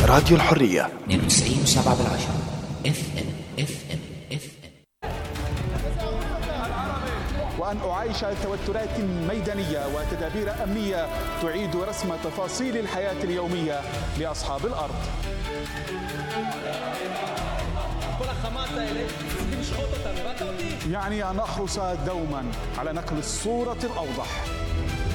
راديو الحرية 92.7 FM. وأن أعيش توترات ميدانية وتدابير أمنية تعيد رسم تفاصيل الحياة اليومية لأصحاب الأرض. يعني أن أحرص دوما على نقل الصورة الأوضح